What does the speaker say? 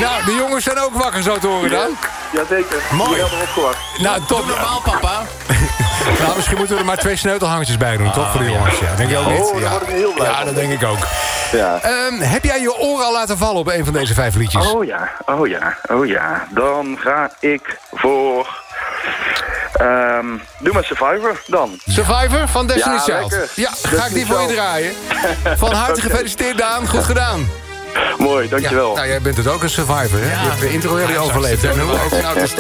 Nou, de jongens zijn ook wakker, zo te horen dan. Jazeker. Mooi. Ik heb erop gewacht. Nou, top. Normaal, papa. Nou, misschien moeten we er maar 2 sleutelhangertjes bij doen, toch, voor de jongens? Ja, denk je ook niet? Oh, daar word ik heel blij Ja, van. dat denk ik ook. Ja. Heb jij je oren al laten vallen op een van deze 5 liedjes? Oh ja. Dan ga ik voor... doe maar Survivor dan. Survivor van Destiny's Ja, Child. lekker. Ja, ga ik die voor je Child. draaien. Van harte gefeliciteerd, Daan. Goed gedaan. Mooi, dankjewel. Nou, jij bent het ook een survivor, hè? Je hebt de intro heel overleefd. En hoe ook nou te staan.